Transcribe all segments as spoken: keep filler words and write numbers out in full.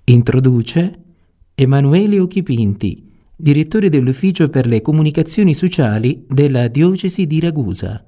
Introduce Emanuele Occhipinti, direttore dell'Ufficio per le Comunicazioni Sociali della Diocesi di Ragusa.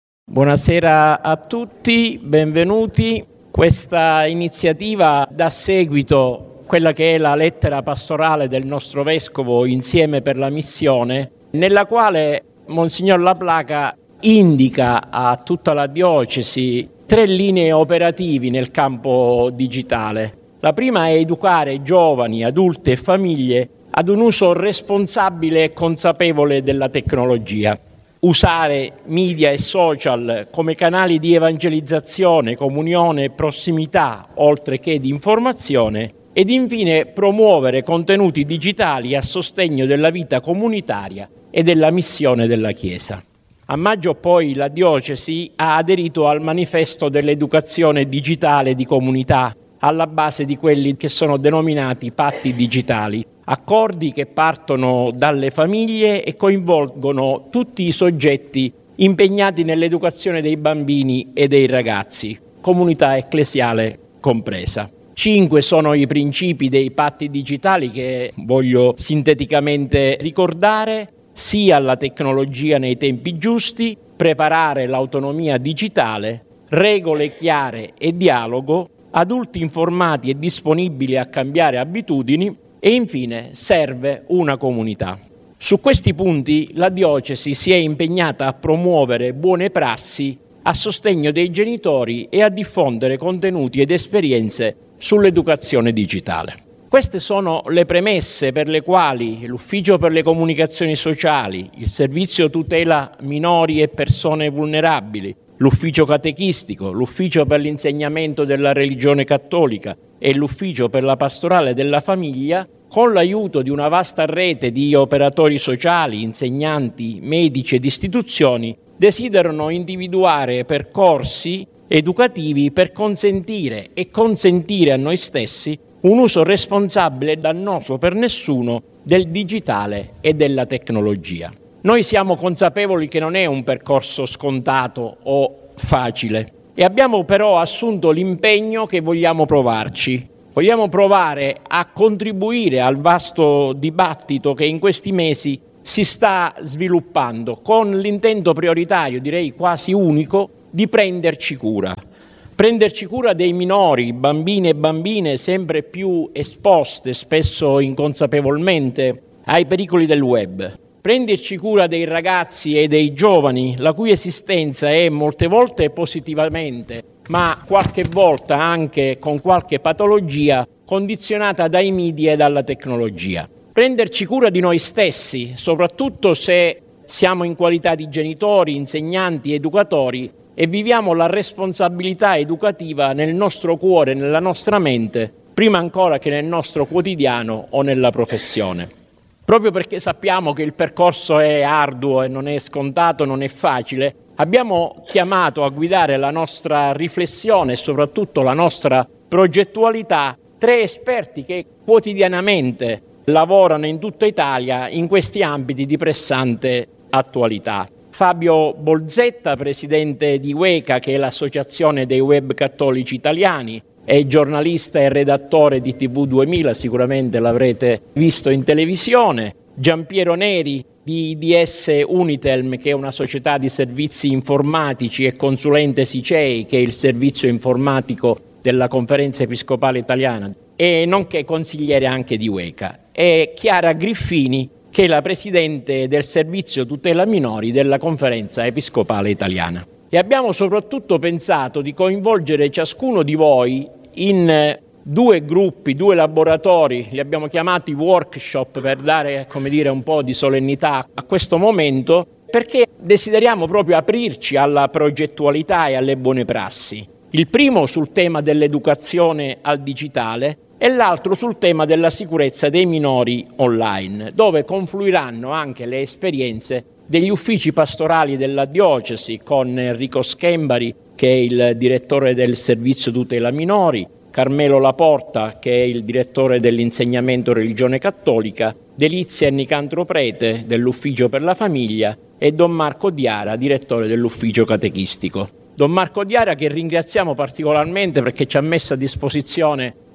Buonasera a tutti, benvenuti. Questa iniziativa dà seguito a quella che è la lettera pastorale del nostro Vescovo Insieme per la Missione, nella quale Monsignor Laplaca indica a tutta la Diocesi tre linee operativi nel campo digitale. La prima è educare giovani, adulti e famiglie ad un uso responsabile e consapevole della tecnologia. Usare media e social come canali di evangelizzazione, comunione e prossimità, oltre che di informazione, ed infine promuovere contenuti digitali a sostegno della vita comunitaria e della missione della Chiesa. A maggio poi la Diocesi ha aderito al manifesto dell'educazione digitale di comunità, alla base di quelli che sono denominati patti digitali, accordi che partono dalle famiglie e coinvolgono tutti i soggetti impegnati nell'educazione dei bambini e dei ragazzi, comunità ecclesiale compresa. Cinque sono i principi dei patti digitali che voglio sinteticamente ricordare: sia alla tecnologia nei tempi giusti, preparare l'autonomia digitale, regole chiare e dialogo, adulti informati e disponibili a cambiare abitudini e infine serve una comunità. Su questi punti la Diocesi si è impegnata a promuovere buone prassi a sostegno dei genitori e a diffondere contenuti ed esperienze sull'educazione digitale. Queste sono le premesse per le quali l'Ufficio per le Comunicazioni Sociali, il Servizio Tutela Minori e Persone Vulnerabili, l'Ufficio Catechistico, l'Ufficio per l'Insegnamento della Religione Cattolica e l'Ufficio per la Pastorale della Famiglia, con l'aiuto di una vasta rete di operatori sociali, insegnanti, medici ed istituzioni, desiderano individuare percorsi educativi per consentire e consentire a noi stessi un uso responsabile e dannoso per nessuno del digitale e della tecnologia. Noi siamo consapevoli che non è un percorso scontato o facile e abbiamo però assunto l'impegno che vogliamo provarci. Vogliamo provare a contribuire al vasto dibattito che in questi mesi si sta sviluppando con l'intento prioritario, direi quasi unico, di prenderci cura. Prenderci cura dei minori, bambini e bambine sempre più esposte, spesso inconsapevolmente, ai pericoli del web. Prenderci cura dei ragazzi e dei giovani, la cui esistenza è molte volte positivamente, ma qualche volta anche con qualche patologia, condizionata dai media e dalla tecnologia. Prenderci cura di noi stessi, soprattutto se siamo in qualità di genitori, insegnanti, educatori e viviamo la responsabilità educativa nel nostro cuore, nella nostra mente, prima ancora che nel nostro quotidiano o nella professione. Proprio perché sappiamo che il percorso è arduo e non è scontato, non è facile, abbiamo chiamato a guidare la nostra riflessione e soprattutto la nostra progettualità tre esperti che quotidianamente lavorano in tutta Italia in questi ambiti di pressante attualità. Fabio Bolzetta, presidente di WECA, che è l'Associazione dei Web Cattolici Italiani, è giornalista e redattore di T V duemila, sicuramente l'avrete visto in televisione. Giampiero Neri di I D S Unitelm, che è una società di servizi informatici, e consulente S I C E I, che è il servizio informatico della Conferenza Episcopale Italiana, e nonché consigliere anche di WECA. E Chiara Griffini, che è la presidente del servizio tutela minori della Conferenza Episcopale Italiana. E abbiamo soprattutto pensato di coinvolgere ciascuno di voi in due gruppi, due laboratori, li abbiamo chiamati workshop per dare, come dire, un po' di solennità a questo momento, perché desideriamo proprio aprirci alla progettualità e alle buone prassi. Il primo sul tema dell'educazione al digitale e l'altro sul tema della sicurezza dei minori online, dove confluiranno anche le esperienze degli uffici pastorali della diocesi con Enrico Schembari, che è il direttore del servizio tutela minori, Carmelo Laporta, che è il direttore dell'insegnamento religione cattolica, Delizia e Nicandro Prete dell'ufficio per la famiglia e Don Marco Diara, direttore dell'ufficio catechistico. Don Marco Diara, che ringraziamo particolarmente perché ci ha messo a disposizione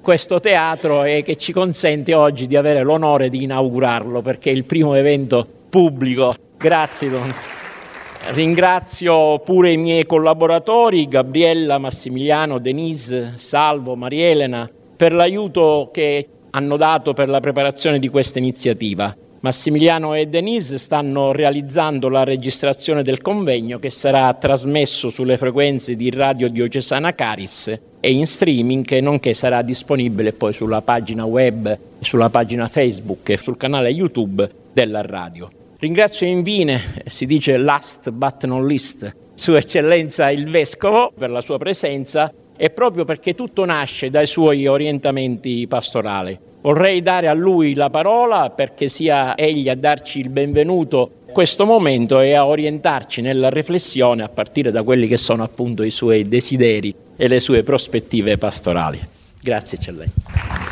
questo teatro e che ci consente oggi di avere l'onore di inaugurarlo, perché è il primo evento pubblico. Grazie Don. Ringrazio pure i miei collaboratori, Gabriella, Massimiliano, Denise, Salvo, Marielena, per l'aiuto che hanno dato per la preparazione di questa iniziativa. Massimiliano e Denise stanno realizzando la registrazione del convegno che sarà trasmesso sulle frequenze di Radio Diocesana Caris e in streaming, nonché sarà disponibile poi sulla pagina web, sulla pagina Facebook e sul canale YouTube della radio. Ringrazio infine, si dice last but not least, Sua Eccellenza il Vescovo per la sua presenza e proprio perché tutto nasce dai suoi orientamenti pastorali. Vorrei dare a lui la parola perché sia egli a darci il benvenuto a questo momento e a orientarci nella riflessione a partire da quelli che sono appunto i suoi desideri e le sue prospettive pastorali. Grazie Eccellenza.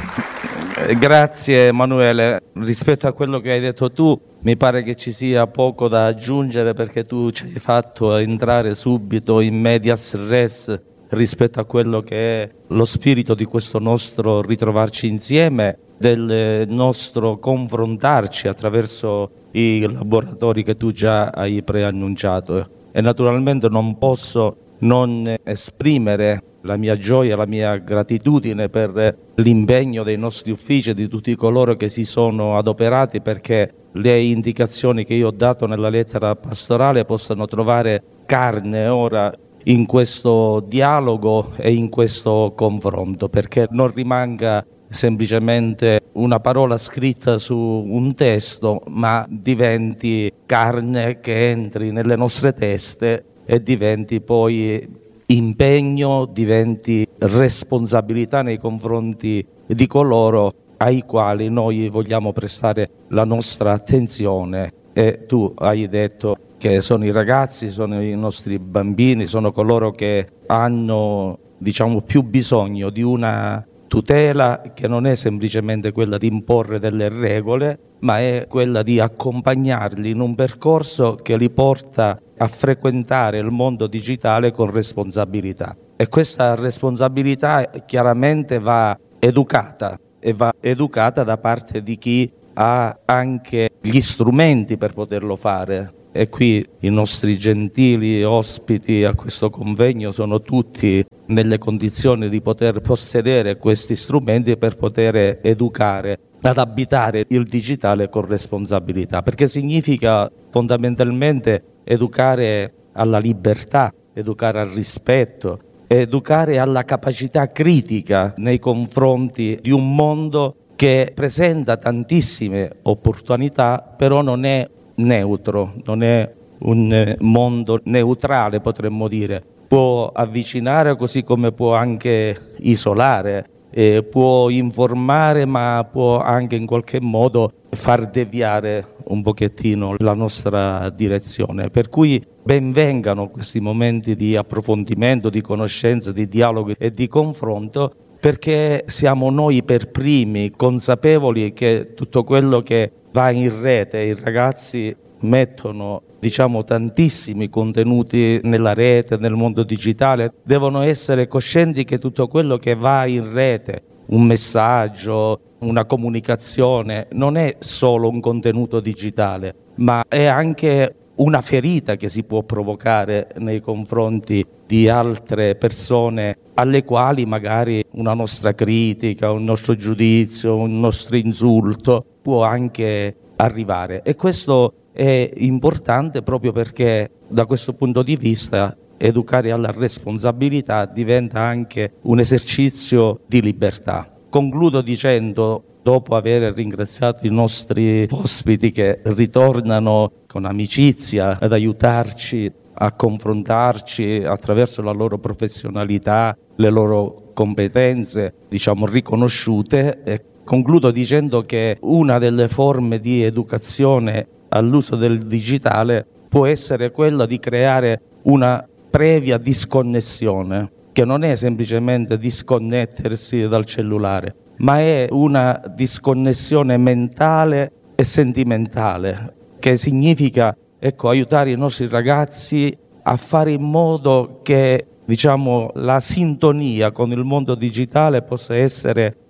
Grazie Emanuele, rispetto a quello che hai detto tu mi pare che ci sia poco da aggiungere, perché tu ci hai fatto entrare subito in medias res rispetto a quello che è lo spirito di questo nostro ritrovarci insieme, del nostro confrontarci attraverso i laboratori che tu già hai preannunciato. E naturalmente non posso non esprimere la mia gioia, la mia gratitudine per l'impegno dei nostri uffici e di tutti coloro che si sono adoperati perché le indicazioni che io ho dato nella lettera pastorale possano trovare carne ora in questo dialogo e in questo confronto, perché non rimanga semplicemente una parola scritta su un testo, ma diventi carne che entri nelle nostre teste e diventi poi impegno, diventi responsabilità nei confronti di coloro ai quali noi vogliamo prestare la nostra attenzione. E tu hai detto che sono i ragazzi, sono i nostri bambini, sono coloro che hanno, diciamo, più bisogno di una tutela che non è semplicemente quella di imporre delle regole, ma è quella di accompagnarli in un percorso che li porta a frequentare il mondo digitale con responsabilità. E questa responsabilità chiaramente va educata e va educata da parte di chi ha anche gli strumenti per poterlo fare. E qui i nostri gentili ospiti a questo convegno sono tutti nelle condizioni di poter possedere questi strumenti per poter educare ad abitare il digitale con responsabilità, perché significa fondamentalmente educare alla libertà, educare al rispetto, educare alla capacità critica nei confronti di un mondo che presenta tantissime opportunità, però non è neutro, non è un mondo neutrale, potremmo dire. Può avvicinare così come può anche isolare, eh, può informare, ma può anche in qualche modo far deviare un pochettino la nostra direzione. Per cui ben vengano questi momenti di approfondimento, di conoscenza, di dialogo e di confronto, perché siamo noi per primi consapevoli che tutto quello che va in rete, i ragazzi mettono, diciamo, tantissimi contenuti nella rete, nel mondo digitale, devono essere coscienti che tutto quello che va in rete, un messaggio, una comunicazione, non è solo un contenuto digitale, ma è anche una ferita che si può provocare nei confronti di altre persone alle quali magari una nostra critica, un nostro giudizio, un nostro insulto può anche arrivare. E questo è importante proprio perché da questo punto di vista educare alla responsabilità diventa anche un esercizio di libertà. Concludo dicendo, dopo aver ringraziato i nostri ospiti che ritornano con amicizia ad aiutarci a confrontarci attraverso la loro professionalità, le loro competenze, diciamo, riconosciute, e concludo dicendo che una delle forme di educazione all'uso del digitale può essere quella di creare una previa disconnessione, che non è semplicemente disconnettersi dal cellulare, ma è una disconnessione mentale e sentimentale, che significa, ecco, aiutare i nostri ragazzi a fare in modo che, diciamo, la sintonia con il mondo digitale possa essere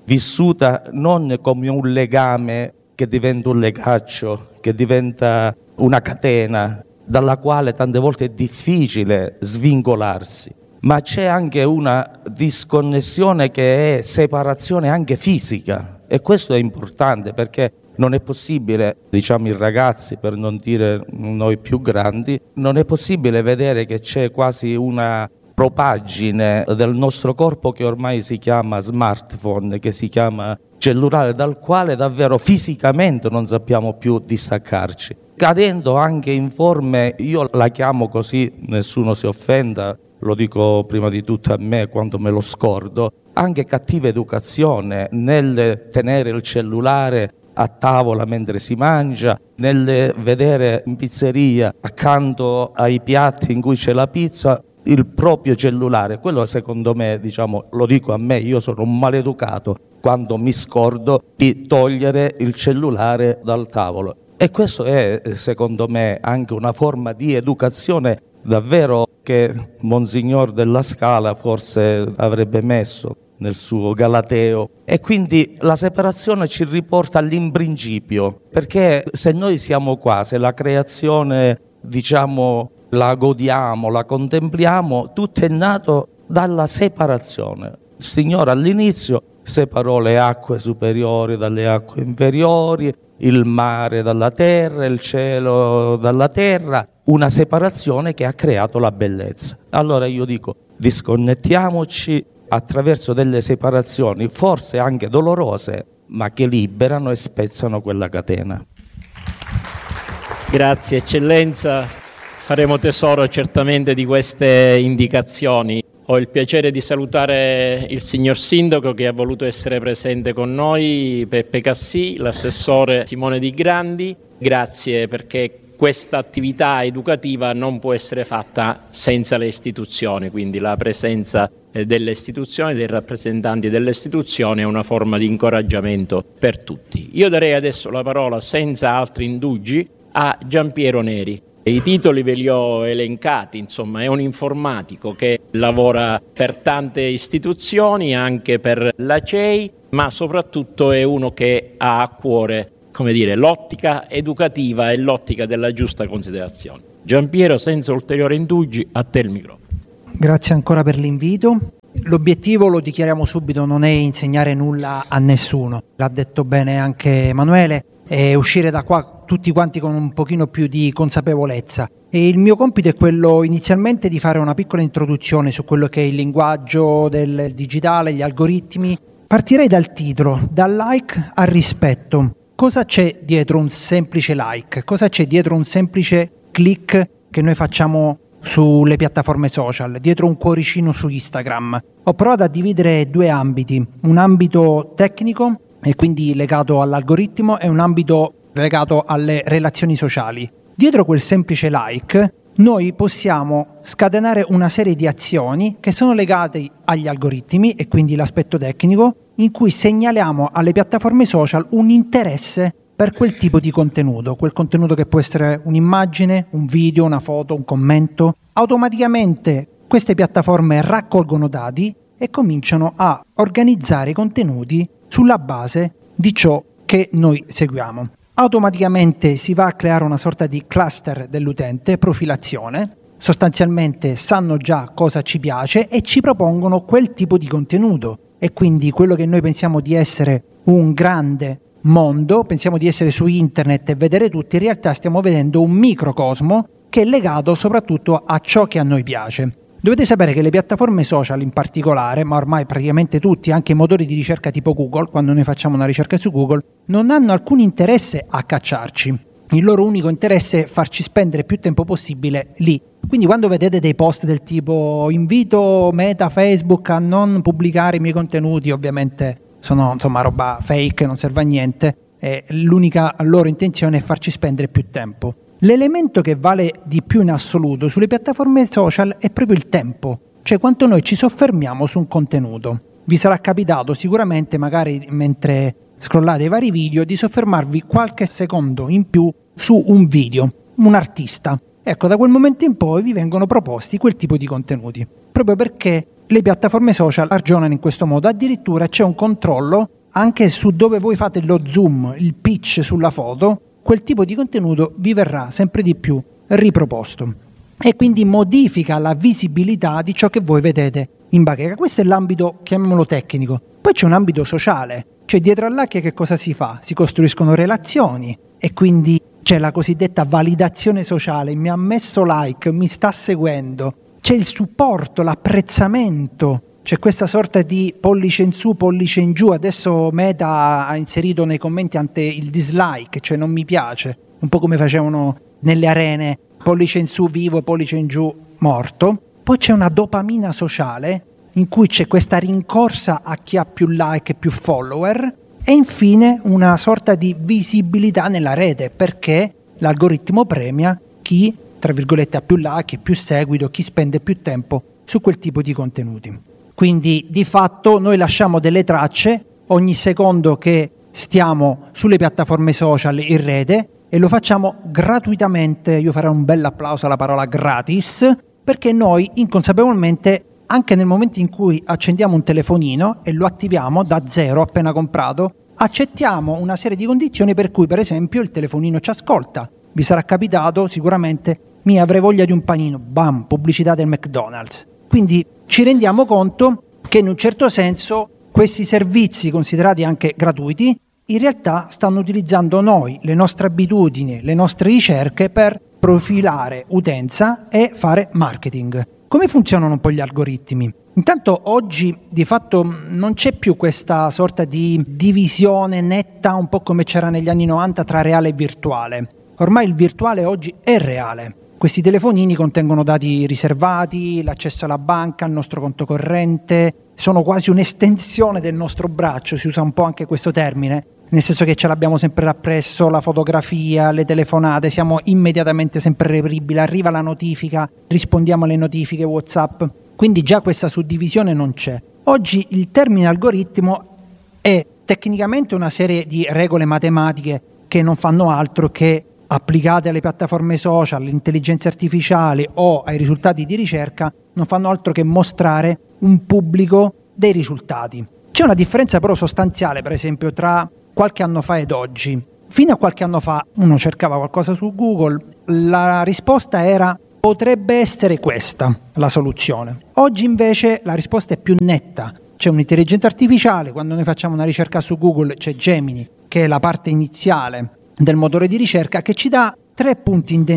vissuta non come un legame che diventa un legaccio, che diventa una catena dalla quale tante volte è difficile svincolarsi, ma c'è anche una disconnessione che è separazione anche fisica, e questo è importante perché non è possibile, diciamo i ragazzi, per non dire noi più grandi, non è possibile vedere che c'è quasi una propaggine del nostro corpo che ormai si chiama smartphone, che si chiama cellulare, dal quale davvero fisicamente non sappiamo più distaccarci, cadendo anche in forme, io la chiamo così, nessuno si offenda, lo dico prima di tutto a me quando me lo scordo, anche cattiva educazione nel tenere il cellulare a tavola mentre si mangia, nel vedere in pizzeria accanto ai piatti in cui c'è la pizza il proprio cellulare. Quello secondo me, diciamo, lo dico a me, io sono un maleducato quando mi scordo di togliere il cellulare dal tavolo, e questo è secondo me anche una forma di educazione davvero che Monsignor della Scala forse avrebbe messo nel suo Galateo. E quindi la separazione ci riporta all'imprincipio, perché se noi siamo qua, se la creazione, diciamo, la godiamo, la contempliamo, tutto è nato dalla separazione. Il Signore all'inizio separò le acque superiori dalle acque inferiori, il mare dalla terra, il cielo dalla terra, una separazione che ha creato la bellezza. Allora io dico, disconnettiamoci attraverso delle separazioni, forse anche dolorose, ma che liberano e spezzano quella catena. Grazie Eccellenza, faremo tesoro certamente di queste indicazioni. Ho il piacere di salutare il signor Sindaco che ha voluto essere presente con noi, Peppe Cassì, l'assessore Simone Di Grandi. Grazie, perché questa attività educativa non può essere fatta senza le istituzioni, quindi la presenza delle istituzioni, dei rappresentanti delle istituzioni è una forma di incoraggiamento per tutti. Io darei adesso la parola senza altri indugi a Giampiero Neri. I titoli ve li ho elencati, insomma è un informatico che lavora per tante istituzioni, anche per l'A C E I, ma soprattutto è uno che ha a cuore, come dire, l'ottica educativa e l'ottica della giusta considerazione. Giampiero, senza ulteriori indugi, a te il microfono. Grazie ancora per l'invito. L'obiettivo, lo dichiariamo subito, non è insegnare nulla a nessuno, l'ha detto bene anche Emanuele, è uscire da qua tutti quanti con un pochino più di consapevolezza. E il mio compito è quello inizialmente di fare una piccola introduzione su quello che è il linguaggio del digitale, gli algoritmi. Partirei dal titolo, dal like al rispetto. Cosa c'è dietro un semplice like? Cosa c'è dietro un semplice click che noi facciamo sulle piattaforme social, dietro un cuoricino su Instagram? Ho provato a dividere due ambiti, un ambito tecnico e quindi legato all'algoritmo e un ambito legato alle relazioni sociali. Dietro quel semplice like noi possiamo scatenare una serie di azioni che sono legate agli algoritmi e quindi l'aspetto tecnico, in cui segnaliamo alle piattaforme social un interesse per quel tipo di contenuto, quel contenuto che può essere un'immagine, un video, una foto, un commento. Automaticamente queste piattaforme raccolgono dati e cominciano a organizzare i contenuti sulla base di ciò che noi seguiamo. Automaticamente si va a creare una sorta di cluster dell'utente, profilazione. Sostanzialmente sanno già cosa ci piace e ci propongono quel tipo di contenuto. E quindi quello che noi pensiamo di essere un grande mondo, pensiamo di essere su internet e vedere tutti, in realtà stiamo vedendo un microcosmo che è legato soprattutto a ciò che a noi piace. Dovete sapere che le piattaforme social in particolare, ma ormai praticamente tutti, anche i motori di ricerca tipo Google, quando noi facciamo una ricerca su Google, non hanno alcun interesse a cacciarci. Il loro unico interesse è farci spendere più tempo possibile lì. Quindi quando vedete dei post del tipo invito Meta, Facebook a non pubblicare i miei contenuti, ovviamente sono insomma roba fake, non serve a niente, e l'unica loro intenzione è farci spendere più tempo. L'elemento che vale di più in assoluto sulle piattaforme social è proprio il tempo, cioè quanto noi ci soffermiamo su un contenuto. Vi sarà capitato sicuramente, magari mentre scrollate i vari video, di soffermarvi qualche secondo in più su un video, un artista. Ecco, da quel momento in poi vi vengono proposti quel tipo di contenuti, proprio perché le piattaforme social ragionano in questo modo. Addirittura c'è un controllo anche su dove voi fate lo zoom, il pitch sulla foto, quel tipo di contenuto vi verrà sempre di più riproposto e quindi modifica la visibilità di ciò che voi vedete in bacheca. Questo è l'ambito, chiamiamolo tecnico. Poi c'è un ambito sociale, cioè dietro all'hack che cosa si fa? Si costruiscono relazioni e quindi c'è la cosiddetta validazione sociale, mi ha messo like, mi sta seguendo, c'è il supporto, l'apprezzamento, c'è questa sorta di pollice in su, pollice in giù. Adesso Meta ha inserito nei commenti anche il dislike, cioè non mi piace, un po' come facevano nelle arene, pollice in su vivo, pollice in giù morto. Poi c'è una dopamina sociale in cui c'è questa rincorsa a chi ha più like e più follower e infine una sorta di visibilità nella rete, perché l'algoritmo premia chi, tra virgolette, ha più like, più seguito, chi spende più tempo su quel tipo di contenuti. Quindi di fatto noi lasciamo delle tracce ogni secondo che stiamo sulle piattaforme social in rete e lo facciamo gratuitamente. Io farei un bel applauso alla parola gratis, perché noi inconsapevolmente, anche nel momento in cui accendiamo un telefonino e lo attiviamo da zero appena comprato, accettiamo una serie di condizioni per cui per esempio il telefonino ci ascolta. Vi sarà capitato sicuramente, mi avrei voglia di un panino, bam, pubblicità del McDonald's. Quindi ci rendiamo conto che in un certo senso questi servizi considerati anche gratuiti in realtà stanno utilizzando noi, le nostre abitudini, le nostre ricerche per profilare utenza e fare marketing. Come funzionano un po' gli algoritmi? Intanto oggi di fatto non c'è più questa sorta di divisione netta, un po' come c'era negli anni novanta, tra reale e virtuale. Ormai il virtuale oggi è reale. Questi telefonini contengono dati riservati, l'accesso alla banca, al nostro conto corrente, sono quasi un'estensione del nostro braccio, si usa un po' anche questo termine, nel senso che ce l'abbiamo sempre appresso, la fotografia, le telefonate, siamo immediatamente sempre reperibili, arriva la notifica, rispondiamo alle notifiche WhatsApp, quindi già questa suddivisione non c'è. Oggi il termine algoritmo è tecnicamente una serie di regole matematiche che non fanno altro che, applicate alle piattaforme social, alle intelligenze artificiali o ai risultati di ricerca, non fanno altro che mostrare un pubblico dei risultati. C'è una differenza però sostanziale, per esempio, tra qualche anno fa ed oggi. Fino a qualche anno fa uno cercava qualcosa su Google, la risposta era potrebbe essere questa la soluzione. Oggi invece la risposta è più netta. C'è un'intelligenza artificiale, quando noi facciamo una ricerca su Google c'è Gemini, che è la parte iniziale del motore di ricerca, che ci dà tre punti